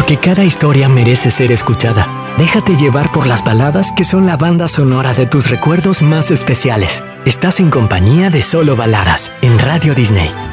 Porque cada historia merece ser escuchada. Déjate llevar por las baladas que son la banda sonora de tus recuerdos más especiales. Estás en compañía de Solo Baladas en Radio Disney.